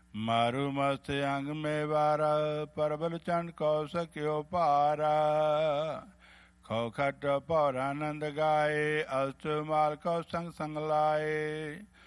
मारु मस्त अंग में वारा, परबल चंड कौशक्यो पारा। खो खट पौर आनंद गाए, अष्टमाल कौ संग संग लाए।